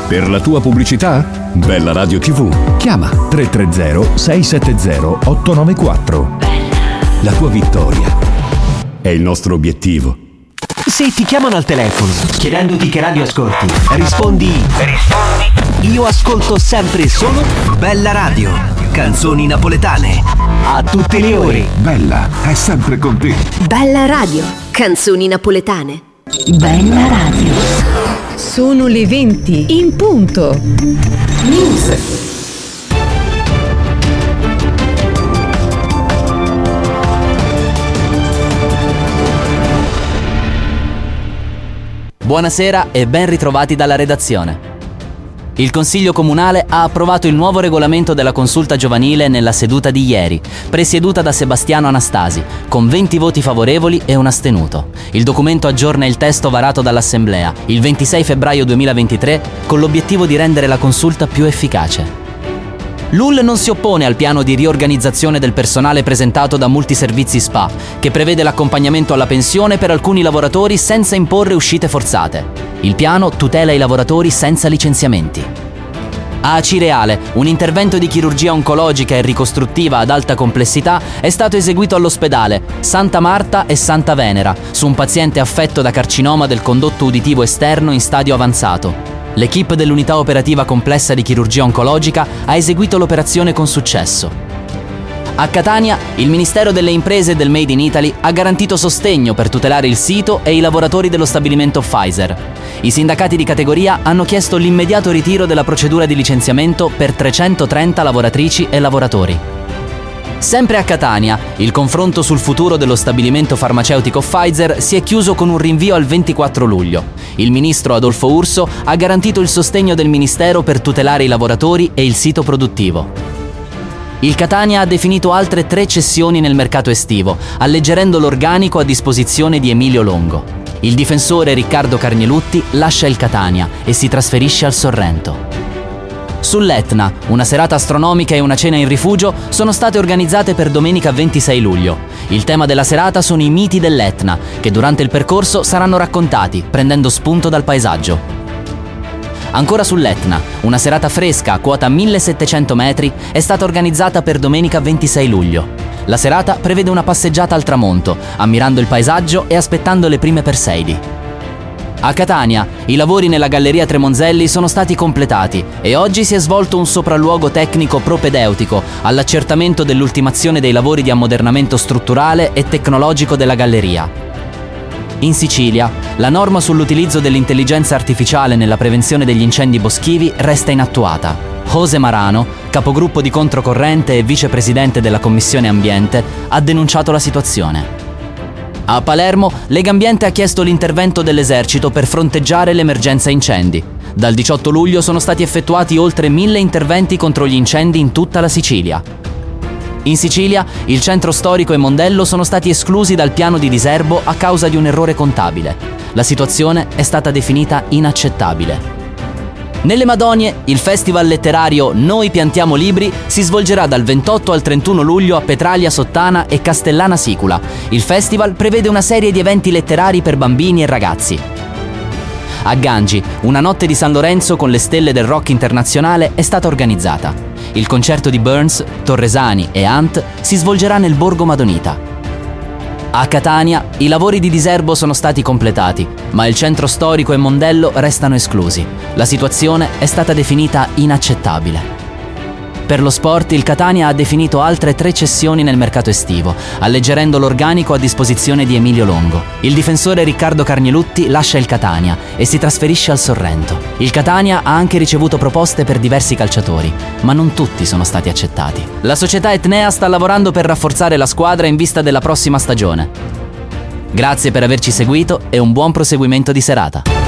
Per la tua pubblicità? Bella Radio TV. Chiama 330 670 894. La tua vittoria è il nostro obiettivo. Se ti chiamano al telefono chiedendoti che radio ascolti, rispondi io ascolto sempre solo Bella Radio, canzoni napoletane, a tutte le ore. Bella è sempre con te. Bella Radio, canzoni napoletane. Bella Radio. Sono le 20 in punto. News. Buonasera e ben ritrovati dalla redazione. Il Consiglio Comunale ha approvato il nuovo regolamento della consulta giovanile nella seduta di ieri, presieduta da Sebastiano Anastasi, con 20 voti favorevoli e un astenuto. Il documento aggiorna il testo varato dall'Assemblea il 26 febbraio 2023 con l'obiettivo di rendere la consulta più efficace. L'UL non si oppone al piano di riorganizzazione del personale presentato da Multiservizi SPA, che prevede l'accompagnamento alla pensione per alcuni lavoratori senza imporre uscite forzate. Il piano tutela i lavoratori senza licenziamenti. A Acireale, un intervento di chirurgia oncologica e ricostruttiva ad alta complessità è stato eseguito all'ospedale Santa Marta e Santa Venera su un paziente affetto da carcinoma del condotto uditivo esterno in stadio avanzato. L'equipe dell'unità operativa complessa di chirurgia oncologica ha eseguito l'operazione con successo. A Catania, il Ministero delle Imprese e del Made in Italy ha garantito sostegno per tutelare il sito e i lavoratori dello stabilimento Pfizer. I sindacati di categoria hanno chiesto l'immediato ritiro della procedura di licenziamento per 330 lavoratrici e lavoratori. Sempre a Catania, il confronto sul futuro dello stabilimento farmaceutico Pfizer si è chiuso con un rinvio al 24 luglio. Il ministro Adolfo Urso ha garantito il sostegno del ministero per tutelare i lavoratori e il sito produttivo. Il Catania ha definito altre 3 cessioni nel mercato estivo, alleggerendo l'organico a disposizione di Emilio Longo. Il difensore Riccardo Carnielutti lascia il Catania e si trasferisce al Sorrento. Sull'Etna, una serata astronomica e una cena in rifugio sono state organizzate per domenica 26 luglio. Il tema della serata sono i miti dell'Etna, che durante il percorso saranno raccontati, prendendo spunto dal paesaggio. Ancora sull'Etna, una serata fresca a quota 1700 metri è stata organizzata per domenica 26 luglio. La serata prevede una passeggiata al tramonto, ammirando il paesaggio e aspettando le prime Perseidi. A Catania, i lavori nella Galleria Tremonzelli sono stati completati e oggi si è svolto un sopralluogo tecnico propedeutico all'accertamento dell'ultimazione dei lavori di ammodernamento strutturale e tecnologico della galleria. In Sicilia, la norma sull'utilizzo dell'intelligenza artificiale nella prevenzione degli incendi boschivi resta inattuata. Jose Marano, capogruppo di Controcorrente e vicepresidente della Commissione Ambiente, ha denunciato la situazione. A Palermo, Legambiente ha chiesto l'intervento dell'esercito per fronteggiare l'emergenza incendi. Dal 18 luglio sono stati effettuati oltre 1000 interventi contro gli incendi in tutta la Sicilia. In Sicilia, il centro storico e Mondello sono stati esclusi dal piano di diserbo a causa di un errore contabile. La situazione è stata definita inaccettabile. Nelle Madonie, il festival letterario Noi piantiamo libri si svolgerà dal 28 al 31 luglio a Petraglia Sottana e Castellana Sicula. Il festival prevede una serie di eventi letterari per bambini e ragazzi. A Gangi, una notte di San Lorenzo con le stelle del rock internazionale è stata organizzata. Il concerto di Burns, Torresani e Ant si svolgerà nel Borgo Madonita. A Catania, i lavori di diserbo sono stati completati, ma il centro storico e Mondello restano esclusi. La situazione è stata definita inaccettabile. Per lo sport, il Catania ha definito altre 3 cessioni nel mercato estivo, alleggerendo l'organico a disposizione di Emilio Longo. Il difensore Riccardo Carnielutti lascia il Catania e si trasferisce al Sorrento. Il Catania ha anche ricevuto proposte per diversi calciatori, ma non tutti sono stati accettati. La società Etnea sta lavorando per rafforzare la squadra in vista della prossima stagione. Grazie per averci seguito e un buon proseguimento di serata.